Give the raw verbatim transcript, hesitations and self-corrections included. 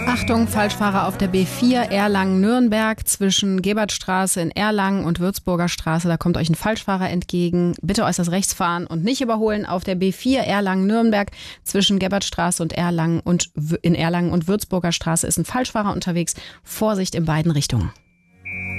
Achtung, Falschfahrer auf der B vier Erlangen-Nürnberg zwischen Gebertstraße in Erlangen und Würzburger Straße. Da kommt euch ein Falschfahrer entgegen. Bitte äußerst rechts fahren und nicht überholen. Auf der B vier Erlangen-Nürnberg zwischen Gebertstraße und Erlangen und in Erlangen und Würzburger Straße ist ein Falschfahrer unterwegs. Vorsicht in beiden Richtungen.